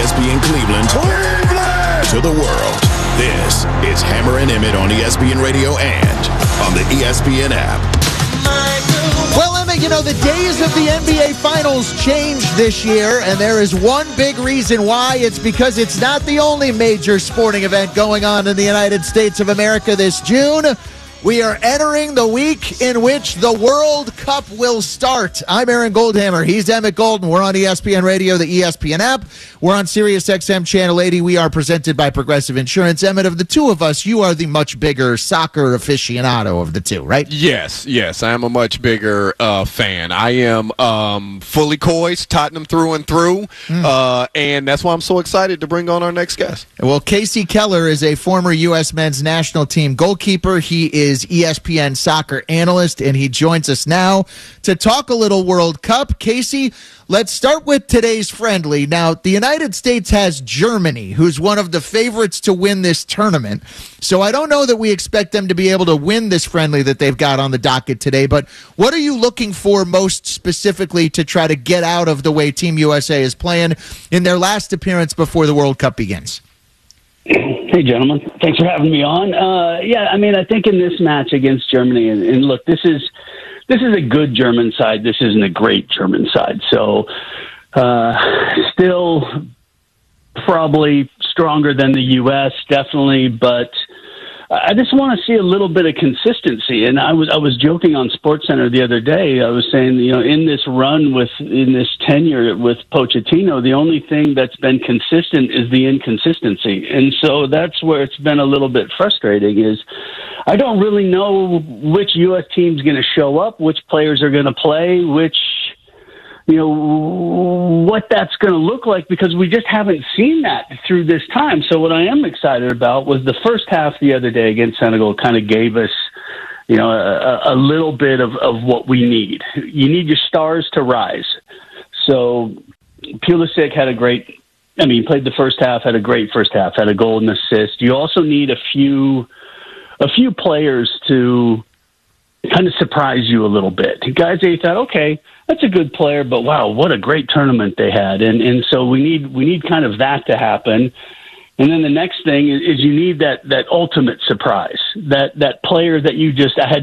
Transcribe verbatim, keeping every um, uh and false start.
S P N Cleveland, Cleveland to the world. This is Hammer and Emmett on E S P N Radio and on the E S P N app. Well, Emmett, you know, the days of the N B A Finals changed this year, and there is one big reason why. It's because it's not the only major sporting event going on in the United States of America this June. We are entering the week in which the World Cup will start. I'm Aaron Goldhammer. He's Emmett Golden. We're on E S P N Radio, the E S P N app. We're on Sirius X M Channel eighty. We are presented by Progressive Insurance. Emmett, of the two of us, you are the much bigger soccer aficionado of the two, right? Yes, yes. I am a much bigger uh, fan. I am um, fully Coys, Tottenham through and through, mm. uh, and that's why I'm so excited to bring on our next guest. Well, Casey Keller is a former U S men's national team goalkeeper. He is is E S P N soccer analyst, and he joins us now to talk a little World Cup. Casey, let's start with today's friendly. Now, the United States has Germany, who's one of the favorites to win this tournament. So I don't know that we expect them to be able to win this friendly that they've got on the docket today, but what are you looking for most specifically to try to get out of the way Team U S A is playing in their last appearance before the World Cup begins? Hey, gentlemen. Thanks for having me on. Uh, yeah, I mean, I think in this match against Germany, and, and look, this is this is a good German side. This isn't a great German side. So uh, still probably stronger than the U S, definitely, but I just want to see a little bit of consistency. And I was I was joking on SportsCenter the other day. I was saying, you know, in this run with in this tenure with Pochettino, the only thing that's been consistent is the inconsistency. And so that's where it's been a little bit frustrating. Is I don't really know which U S team's going to show up, which players are going to play, which, you know, what that's going to look like, because we just haven't seen that through this time. So what I am excited about was the first half the other day against Senegal kind of gave us, you know, a, a little bit of, of what we need. You need your stars to rise. So Pulisic had a great, I mean, played the first half, had a great first half, had a goal and assist. You also need a few, a few players to kind of surprise you a little bit. Guys, they thought, okay, that's a good player, but wow, what a great tournament they had. And and so we need we need kind of that to happen. And then the next thing is, is you need that that ultimate surprise, that that player that you just I had